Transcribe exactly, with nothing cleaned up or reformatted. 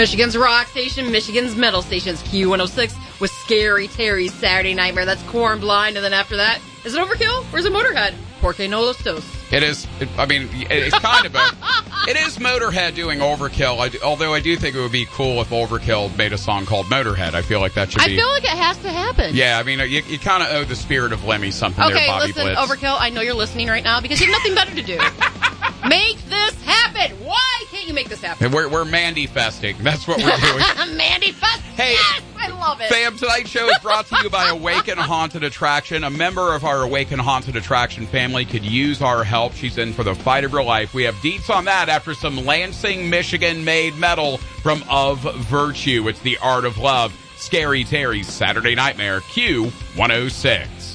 Michigan's rock station, Michigan's metal stations, Q one oh six with Scary Terry's Saturday Nightmare. That's Corn Blind, and then after that, is it Overkill or is it Motorhead? Porque no los dos. It is, it, I mean, it's kind of a, it is Motorhead doing Overkill, I, although I do think it would be cool if Overkill made a song called Motorhead. I feel like that should I be. I feel like it has to happen. Yeah, I mean, you, you kind of owe the spirit of Lemmy something okay, there, Bobby listen, Blitz. Overkill, I know you're listening right now because you have nothing better to do. Make this happen. Why can't you make this happen? We're, we're Mandy-festing. That's what we're doing. Mandy-fest. Hey, yes, I love it. Fam, tonight's show is brought to you by Awaken Haunted Attraction. A member of our Awaken Haunted Attraction family could use our help. She's in for the fight of her life. We have deets on that after some Lansing, Michigan-made metal from Of Virtue. It's the Art of Love. Scary Terry's Saturday Nightmare, Q one oh six.